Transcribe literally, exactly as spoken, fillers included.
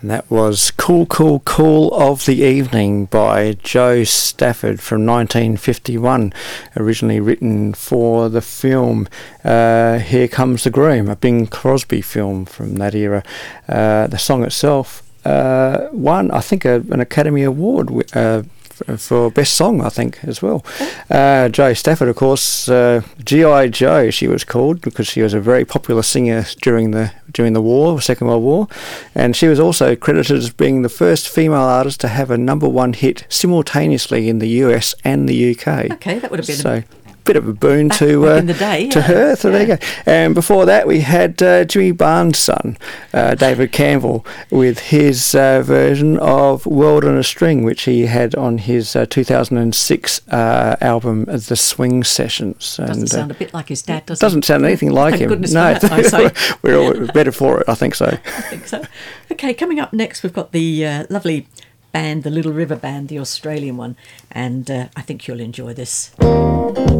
And that was Cool, Cool, Cool of the Evening by Joe Stafford from nineteen fifty-one, originally written for the film uh, Here Comes the Groom, a Bing Crosby film from that era. Uh, the song itself uh, won, I think, a, an Academy Award uh, for Best Song, I think, as well. Uh, Joe Stafford, of course, uh, G I Joe, she was called, because she was a very popular singer during the during the war, Second World War, and she was also credited as being the first female artist to have a number one hit simultaneously in the U S and the U K. Okay, that would have been so. A- Bit of a boon back, to back uh, in the day, to yeah. her. So yeah. there you go. And before that, we had uh, Jimmy Barnes' son, uh, David Campbell, with his uh, version of "World on a String," which he had on his uh, two thousand six uh, album, "The Swing Sessions." Doesn't and, sound uh, a bit like his dad, does it? Doesn't sound anything like Thank him. goodness No, for that, I say. we're all better for it. I think so. I think so. Okay, coming up next, we've got the uh, lovely band, the Little River Band, the Australian one, and uh, I think you'll enjoy this.